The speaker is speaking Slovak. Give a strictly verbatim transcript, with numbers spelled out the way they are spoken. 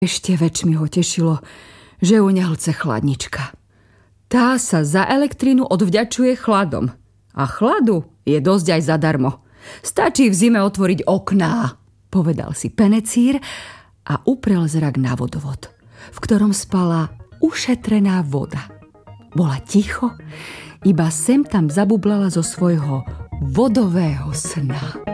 Ešte väčšmi ho tešilo, že u neho chce chladnička. Tá sa za elektrínu odvďačuje chladom. A chladu je dosť aj zadarmo. Stačí v zime otvoriť okná, povedal si Penecír a uprel zrak na vodovod, v ktorom spala ušetrená voda. Bola ticho, iba sem tam zabublala zo svojho vodového sna.